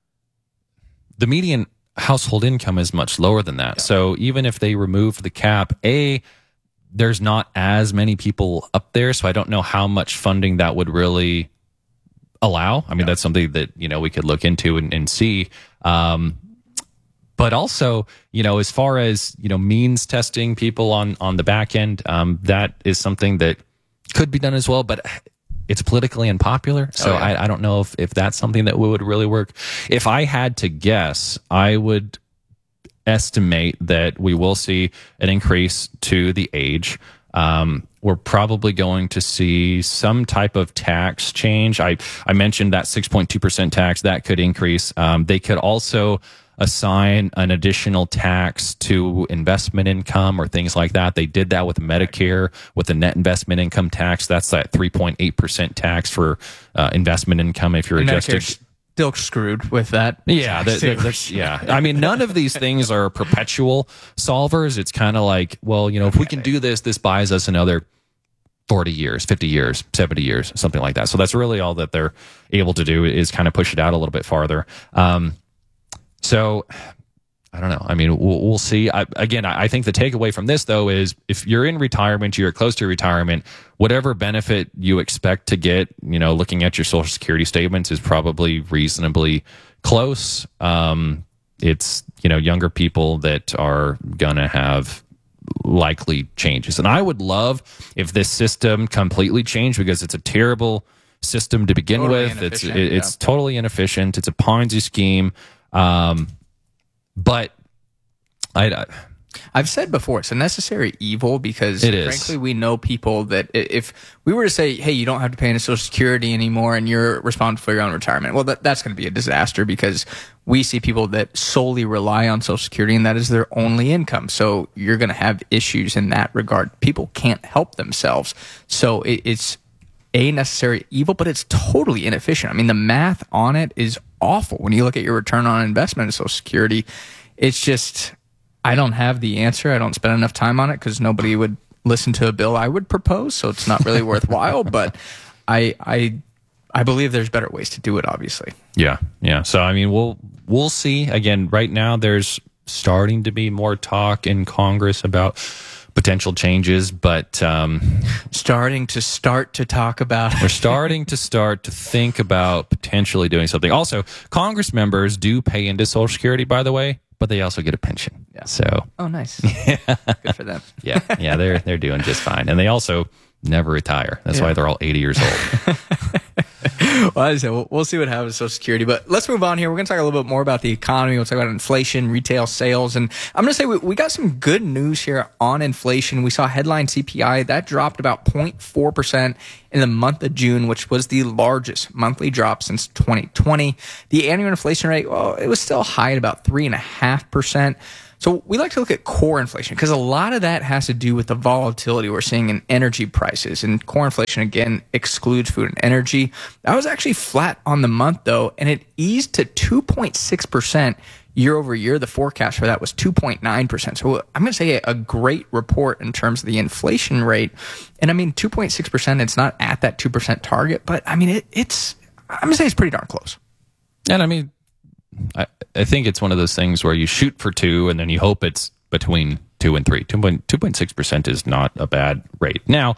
The median household income is much lower than that. Yeah. So even if they remove the cap, A, there's not as many people up there, so I don't know how much funding that would really allow. I mean, yeah. that's something that, you know, we could look into and, and see. Um, but also, you know, as far as, you know, means testing people on, on the back end, um, that is something that could be done as well, but it's politically unpopular. So oh, yeah. I, I don't know if, if that's something that would really work. If I had to guess, I would estimate that we will see an increase to the age. Um, we're probably going to see some type of tax change. I, I mentioned that six point two percent tax that could increase. Um, they could also assign an additional tax to investment income or things like that. They did that with Medicare with the net investment income tax. That's that three point eight percent tax for uh, investment income if you're adjusted. Still screwed with that. Yeah, the, the, the, yeah. I mean, none of these things are perpetual solvers. It's kind of like, well, you know, if we can do this, this buys us another forty years, fifty years, seventy years, something like that. So that's really all that they're able to do is kind of push it out a little bit farther. Um, so I don't know. I mean, we'll, we'll see. I, again, I think the takeaway from this, though, is if you're in retirement, you're close to retirement, whatever benefit you expect to get, you know, looking at your Social Security statements is probably reasonably close. Um, it's, you know, younger people that are going to have likely changes. And I would love if this system completely changed because it's a terrible system to begin totally with. It's it, it's yeah. totally inefficient. It's a Ponzi scheme. Um, But I, I, I've said before, it's a necessary evil because, it is. frankly, we know people that if we were to say, hey, you don't have to pay into Social Security anymore and you're responsible for your own retirement, well, that, that's going to be a disaster because we see people that solely rely on Social Security and that is their only income. So you're going to have issues in that regard. People can't help themselves. So it, it's a necessary evil, but it's totally inefficient. I mean, the math on it is awful. When you look at your return on investment in Social Security, it's just, I don't have the answer. I don't spend enough time on it because nobody would listen to a bill I would propose, so it's not really worthwhile. But I, I, I believe there's better ways to do it. Obviously. Yeah, yeah. So I mean, we'll we'll see. Again, right now there's starting to be more talk in Congress about potential changes, but um, starting to start to talk about it. We're starting to start to think about potentially doing something. Also, Congress members do pay into Social Security, by the way, but they also get a pension. Yeah. So, oh, nice. Yeah. Good for them. yeah, yeah, they're they're doing just fine, and they also never retire. That's yeah. why they're all eighty years old. Well, I said, we'll, we'll see what happens with Social Security, but let's move on here. We're going to talk a little bit more about the economy. We'll talk about inflation, retail sales, and I'm going to say we, we got some good news here on inflation. We saw headline C P I that dropped about zero point four percent in the month of June, which was the largest monthly drop since twenty twenty. The annual inflation rate, well, it was still high at about three and a half percent. So we like to look at core inflation because a lot of that has to do with the volatility we're seeing in energy prices. And core inflation, again, excludes food and energy. That was actually flat on the month, though, and it eased to two point six percent year over year. The forecast for that was two point nine percent. So I'm going to say a great report in terms of the inflation rate. And I mean, two point six percent, it's not at that two percent target, but I mean, it, it's, I'm going to say it's pretty darn close. And I mean, I, I think it's one of those things where you shoot for two and then you hope it's between two and three. two point six percent is not a bad rate. Now,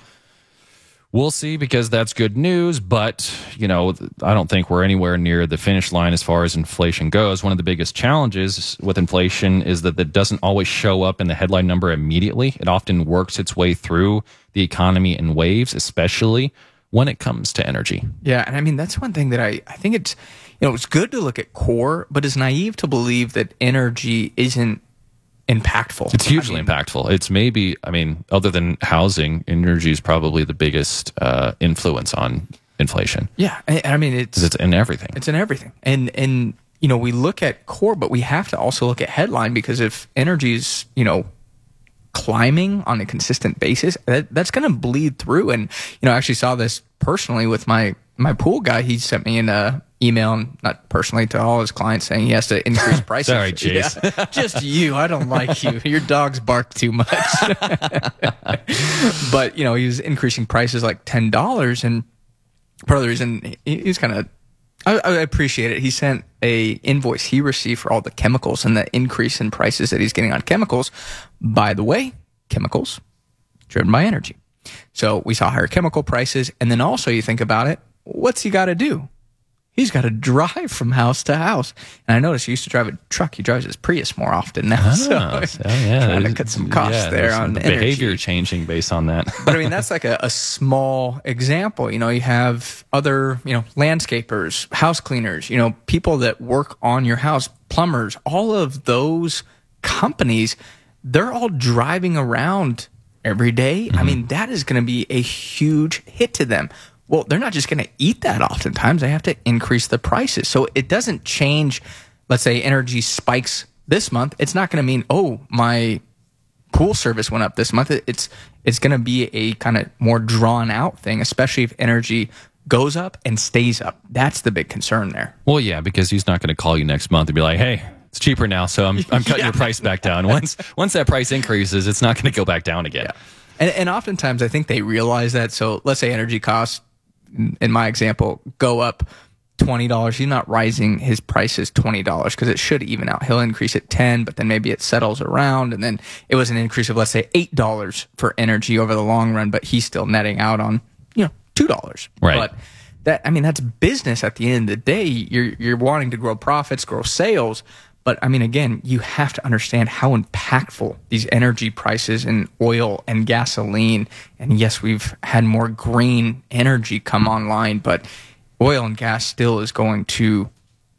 we'll see because that's good news, but, you know, I don't think we're anywhere near the finish line as far as inflation goes. One of the biggest challenges with inflation is that it doesn't always show up in the headline number immediately. It often works its way through the economy in waves, especially when it comes to energy. Yeah, and I mean, that's one thing that I, I think it's, you know, it's good to look at core, but it's naive to believe that energy isn't impactful. It's hugely I mean, impactful. It's maybe, I mean, other than housing, energy is probably the biggest uh, influence on inflation. Yeah, and, and I mean, it's it's in everything. It's in everything, and and you know, we look at core, but we have to also look at headline because if energy is, you know, climbing on a consistent basis, that, that's going to bleed through. And you know, I actually saw this personally with my my pool guy. He sent me an uh, email, and not personally, to all his clients saying he has to increase prices. Sorry, Chase. Yeah. Just you. I don't like you. Your dogs bark too much. But you know, he was increasing prices like ten dollars, and part of the reason he, he was kind of, I, I appreciate it. He sent a invoice he received for all the chemicals and the increase in prices that he's getting on chemicals. By the way, chemicals driven by energy. So we saw higher chemical prices. And then also you think about it, what's he got to do? He's got to drive from house to house. And I noticed he used to drive a truck. He drives his Prius more often now. Oh, so so yeah, trying to cut some costs yeah, there on some energy. behavior changing based on that. But I mean, that's like a, a small example. You know, you have other, you know, landscapers, house cleaners, you know, people that work on your house, plumbers, all of those companies, they're all driving around every day. Mm-hmm. I mean, that is going to be a huge hit to them. Well, they're not just going to eat that oftentimes. They have to increase the prices. So it doesn't change, let's say energy spikes this month. It's not going to mean, oh, my pool service went up this month. It's it's going to be a kind of more drawn out thing, especially if energy goes up and stays up. That's the big concern there. Well, yeah, because he's not going to call you next month and be like, hey, it's cheaper now, so I'm I'm cutting yeah. your price back down. Once once that price increases, it's not going to go back down again. Yeah. And, and oftentimes I think they realize that. So let's say energy costs, in my example, go up twenty dollars. He's not rising his prices twenty dollars because it should even out. He'll increase it ten, but then maybe it settles around. And then it was an increase of, let's say, eight dollars for energy over the long run, but he's still netting out on, you know, two dollars. Right. But that, I mean, that's business at the end of the day. You're, you're wanting to grow profits, grow sales. But I mean, again, you have to understand how impactful these energy prices in oil and gasoline. And yes, we've had more green energy come online, but oil and gas still is going to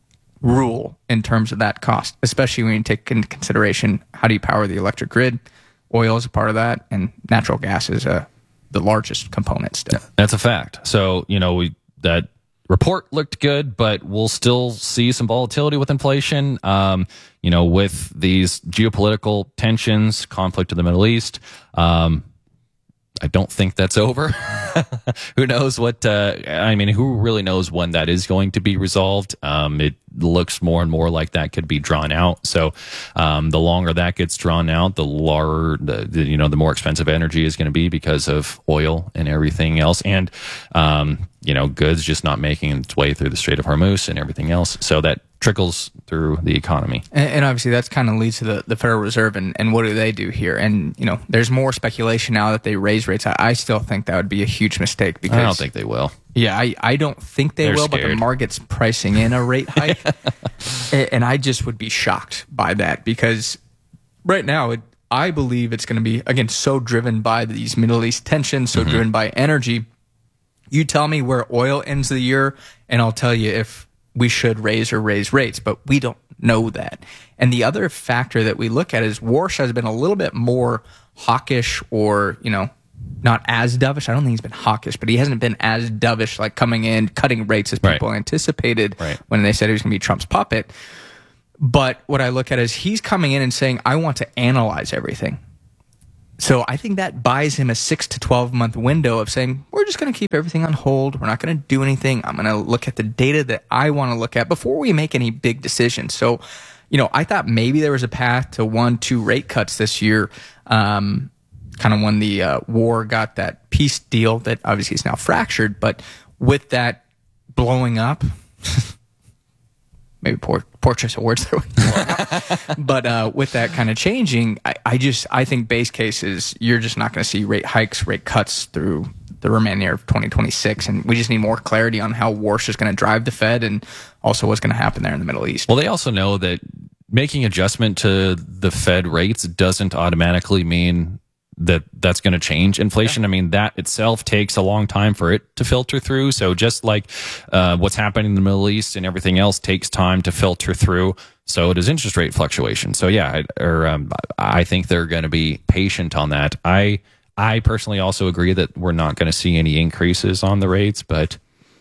rule in terms of that cost, especially when you take into consideration how do you power the electric grid. Oil is a part of that, and natural gas is a, the largest component still. That's a fact. So, you know, we that report looked good, but we'll still see some volatility with inflation. Um, you know, with these geopolitical tensions, conflict in the Middle East. Um, I don't think that's over. Who knows what, uh, I mean, who really knows when that is going to be resolved? Um, it looks more and more like that could be drawn out. So, um, the longer that gets drawn out, the lower, the, the you know, the more expensive energy is going to be because of oil and everything else. And, um, you know, goods just not making its way through the Strait of Hormuz and everything else. So that trickles through the economy. And, and obviously that's kind of leads to the, the Federal Reserve and, and what do they do here? And, you know, there's more speculation now that they raise rates. I, I still think that would be a huge mistake because I don't think they will. Yeah, I, I don't think they They're will, scared. but the market's pricing in a rate hike. And I just would be shocked by that because right now it, I believe it's going to be, again, so driven by these Middle East tensions, so mm-hmm. driven by energy. You tell me where oil ends the year, and I'll tell you if we should raise or raise rates, but we don't know that. And the other factor that we look at is Warsh has been a little bit more hawkish or, you know, not as dovish. I don't think he's been hawkish, but he hasn't been as dovish, like coming in, cutting rates as people right. anticipated right. when they said he was going to be Trump's puppet. But what I look at is he's coming in and saying, I want to analyze everything. So I think that buys him a six to twelve month window of saying, we're just going to keep everything on hold. We're not going to do anything. I'm going to look at the data that I want to look at before we make any big decisions. So, you know, I thought maybe there was a path to one, two rate cuts this year. Um, kind of when the uh, war got that peace deal that obviously is now fractured. But with that blowing up, maybe poor, poor choice of words there. But uh, with that kind of changing, I, I just I think base case is you're just not going to see rate hikes, rate cuts through the remainder of twenty twenty-six, and we just need more clarity on how Warsh is going to drive the Fed and also what's going to happen there in the Middle East. Well, they also know that making adjustment to the Fed rates doesn't automatically mean that that's going to change inflation. Yeah. I mean, that itself takes a long time for it to filter through. So just like uh, what's happening in the Middle East and everything else takes time to filter through, so does interest rate fluctuation. So yeah, I, or um, I think they're going to be patient on that. I I personally also agree that we're not going to see any increases on the rates, but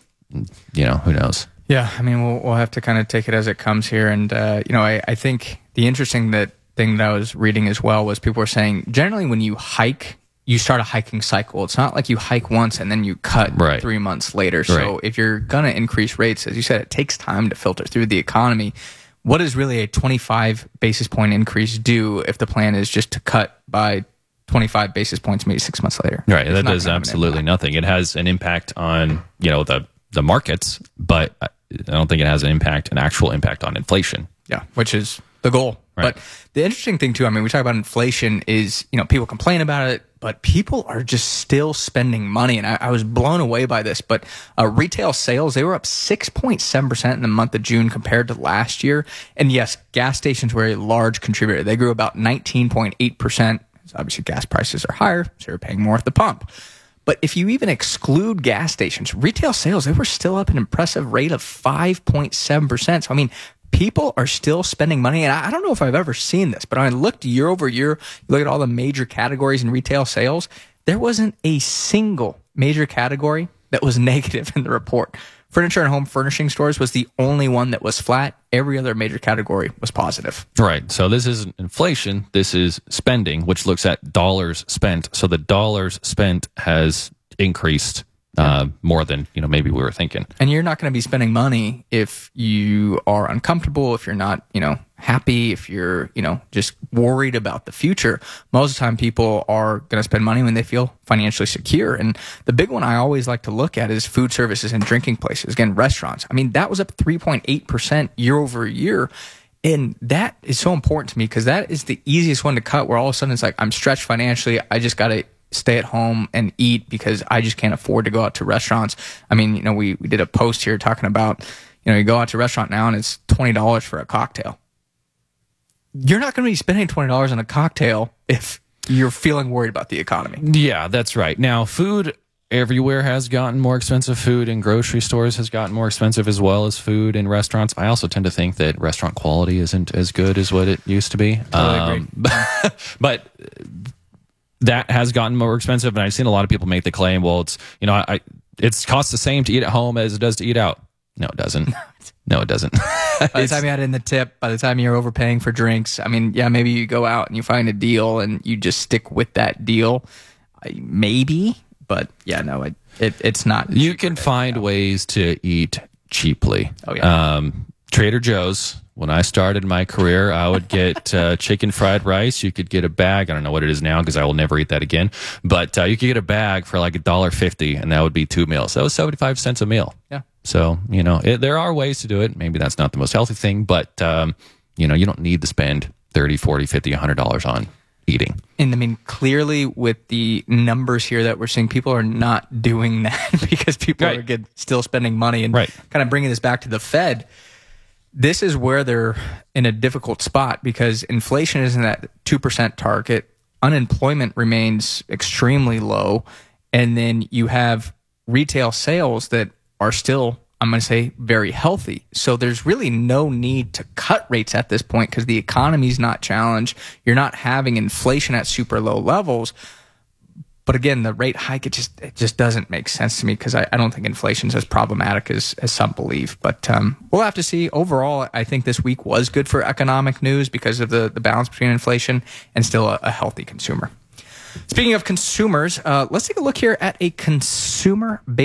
you know, who knows? Yeah, I mean, we'll, we'll have to kind of take it as it comes here. And, uh, you know, I, I think the interesting that thing that I was reading as well was people were saying generally when you hike, you start a hiking cycle. It's not like you hike once and then you cut right. three months later. So right. if you're going to increase rates, as you said, it takes time to filter through the economy. What does really a twenty-five basis point increase do if the plan is just to cut by twenty-five basis points maybe six months later? Right. It's that does absolutely nothing. It has an impact on, you know, the, the markets, but I don't think it has an impact, an actual impact on inflation. Yeah, which is the goal. Right. But the interesting thing too, I mean, we talk about inflation is, you know, people complain about it, but people are just still spending money. And I, I was blown away by this, but uh, retail sales, they were up six point seven percent in the month of June compared to last year. And yes, gas stations were a large contributor. They grew about nineteen point eight percent. So obviously gas prices are higher, so you're paying more at the pump. But if you even exclude gas stations, retail sales, they were still up an impressive rate of five point seven percent. So, I mean, people are still spending money. And I don't know if I've ever seen this, but when I looked year over year, you look at all the major categories in retail sales, there wasn't a single major category that was negative in the report. Furniture and home furnishing stores was the only one that was flat. Every other major category was positive. Right. So this isn't inflation. This is spending, which looks at dollars spent. So the dollars spent has increased uh, more than, you know, maybe we were thinking. And you're not going to be spending money if you are uncomfortable, if you're not, you know, happy, if you're, you know, just worried about the future. Most of the time people are going to spend money when they feel financially secure. And the big one I always like to look at is food services and drinking places. Again, restaurants. I mean, that was up three point eight percent year over year. And that is so important to me because that is the easiest one to cut where all of a sudden it's like, I'm stretched financially. I just got to stay at home and eat because I just can't afford to go out to restaurants. I mean, you know, we, we did a post here talking about, you know, you go out to a restaurant now and it's twenty dollars for a cocktail. You're not going to be spending twenty dollars on a cocktail if you're feeling worried about the economy. Yeah, that's right. Now, food everywhere has gotten more expensive. Food in grocery stores has gotten more expensive as well as food in restaurants. I also tend to think that restaurant quality isn't as good as what it used to be. Totally um, agree. but, but that has gotten more expensive, and I've seen a lot of people make the claim, well, it's, you know, I, it's costs the same to eat at home as it does to eat out. No, it doesn't. No, it doesn't. By the time you add in the tip, by the time you're overpaying for drinks, I mean, yeah, maybe you go out and you find a deal and you just stick with that deal. I, maybe, but yeah, no, it, it it's not. You can find right ways to eat cheaply. Oh yeah. Um, Trader Joe's. When I started my career, I would get uh, chicken fried rice. You could get a bag. I don't know what it is now because I will never eat that again. But uh, you could get a bag for like a dollar fifty, and that would be two meals. That was seventy-five cents a meal. Yeah. So, you know, it, there are ways to do it. Maybe that's not the most healthy thing, but, um, you know, you don't need to spend thirty, forty, fifty, one hundred dollars on eating. And I mean, clearly with the numbers here that we're seeing, people are not doing that because people right. are get, still spending money. And right. kind of bringing this back to the Fed, this is where they're in a difficult spot because inflation isn't at two percent target. Unemployment remains extremely low. And then you have retail sales that are still, I'm going to say, very healthy. So there's really no need to cut rates at this point because the economy's not challenged. You're not having inflation at super low levels. But again, the rate hike, it just it just doesn't make sense to me because I, I don't think inflation's as problematic as, as some believe. But um, we'll have to see. Overall, I think this week was good for economic news because of the, the balance between inflation and still a, a healthy consumer. Speaking of consumers, uh, let's take a look here at a consumer